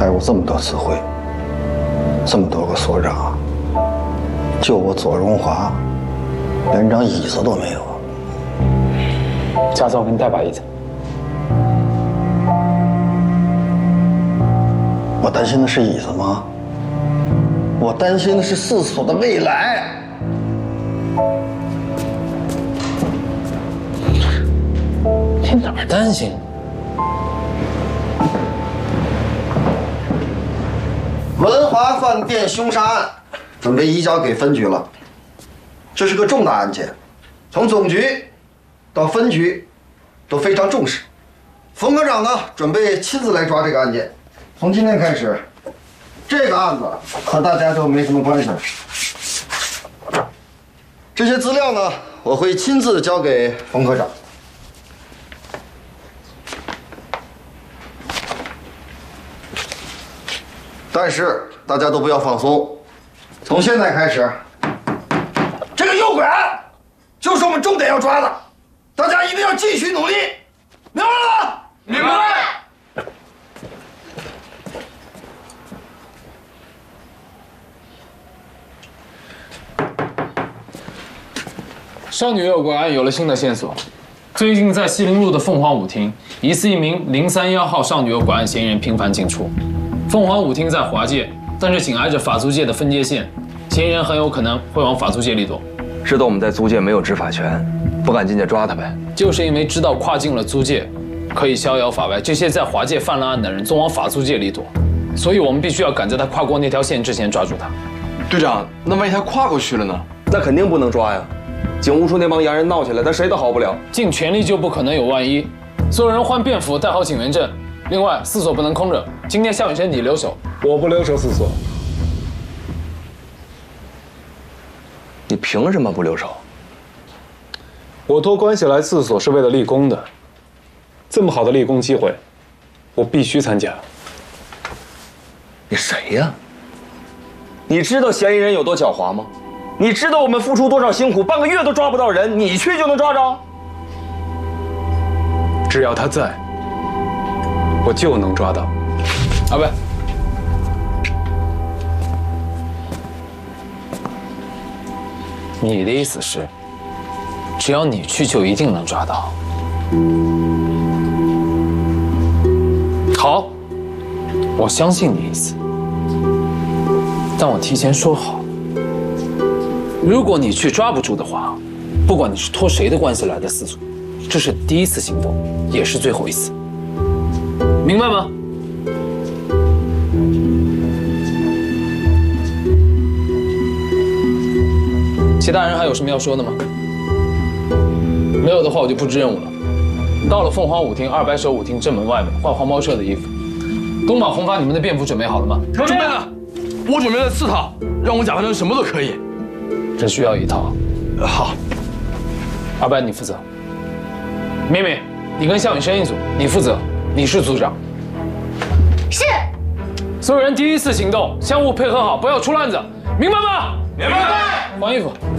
开过这么多次会，这么多个所长，就我左荣华，连张椅子都没有。 下次我给你带把椅子。 我担心的是椅子吗？我担心的是四所的未来。 你哪儿担心？ 文华饭店凶杀案准备移交给分局了，这是个重大案件，从总局到分局都非常重视。冯科长呢，准备亲自来抓这个案件。从今天开始，这个案子和大家都没什么关系了。这些资料呢，我会亲自交给冯科长。但是大家都不要放松，从现在开始，这个诱拐案就是我们重点要抓的，大家一定要继续努力，明白了吗？ 明白。 少女诱拐案有了新的线索，最近在西陵路的凤凰舞厅，疑似一名031号少女诱拐案嫌疑人频繁进出。凤凰舞厅在华界，但是紧挨着法租界的分界线，嫌疑人很有可能会往法租界里躲。 知道我们在租界没有执法权，不敢进界抓他呗？ 就是因为知道跨进了租界，可以逍遥法外，这些在华界犯了案的人总往法租界里躲，所以我们必须要赶在他跨过那条线之前抓住他。 队长，那万一他跨过去了呢？ 那肯定不能抓呀！警务处那帮洋人闹起来，他谁都好不了。 尽全力就不可能有万一，所有人换便服，带好警员证。另外，四所不能空着。今天夏雨生你留守，我不留守四所。 你凭什么不留守？ 我托关系来四所是为了立功的，这么好的立功机会，我必须参加。 你谁呀？你知道嫌疑人有多狡猾吗？你知道我们付出多少辛苦，半个月都抓不到人，你去就能抓着？ 只要他在，我就能抓到。阿贝，你的意思是，只要你去就一定能抓到？好，我相信你意思，但我提前说好，如果你去抓不住的话，不管你是托谁的关系来的四所，这是第一次行动，也是最后一次，明白吗？其他人还有什么要说的吗？没有的话，我就布置任务了。到了凤凰舞厅200手舞厅正门外面，换黄毛社的衣服。东马、红发，你们的便服准备好了吗？ 准备了，我准备了4套，让我假扮成什么都可以。 只需要1套。 好。 阿白，你负责。敏敏，你跟夏雨生一组，你负责，你是组长。 是。 所有人第一次行动，相互配合好，不要出乱子，明白吗？ 明白。 换衣服。